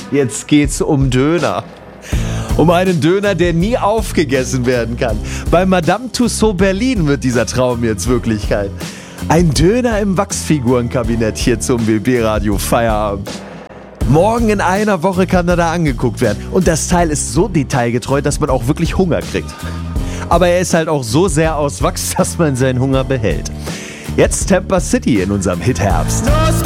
Jetzt geht's um Döner. Um einen Döner, der nie aufgegessen werden kann. Bei Madame Tussauds Berlin wird dieser Traum jetzt Wirklichkeit. Ein Döner im Wachsfigurenkabinett hier zum BB-Radio Feierabend. Morgen in einer Woche kann er da angeguckt werden. Und das Teil ist so detailgetreu, dass man auch wirklich Hunger kriegt. Aber er ist halt auch so sehr aus Wachs, dass man seinen Hunger behält. Jetzt Tampa City in unserem Hit-Herbst.